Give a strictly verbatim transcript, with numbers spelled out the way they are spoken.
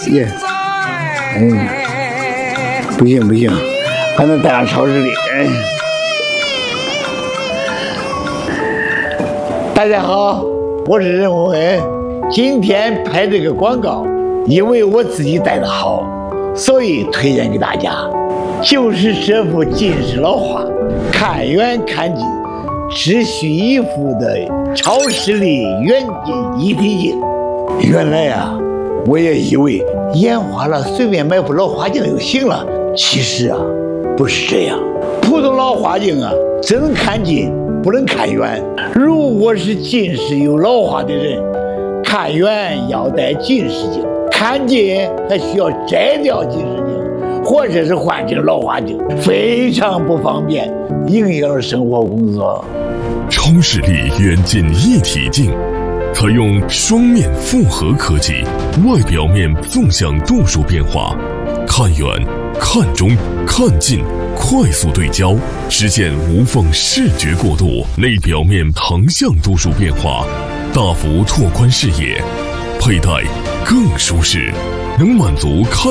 耶，嗯，不行不行，还能带上超市里。哎，大家好，我是任洪恩，今天拍这个广告，因为我自己带的好，所以推荐给大家，就是这幅近视老花，看远看近，只需一副的超视力远近一体镜。原来啊，我也以为眼花了随便买副老花镜就行了，其实啊，不是这样。普通老花镜啊，只能看近，不能看远。如果是近视有老花的人，看远要戴近视镜，看近还需要摘掉近视镜，或者是换成老花镜，非常不方便，影响了生活工作。 超视力远近一体镜，采用双面复合科技，外表面纵向度数变化，看远、看中、看近，快速对焦，实现无缝视觉过渡；内表面横向度数变化，大幅拓宽视野，佩戴更舒适，能满足看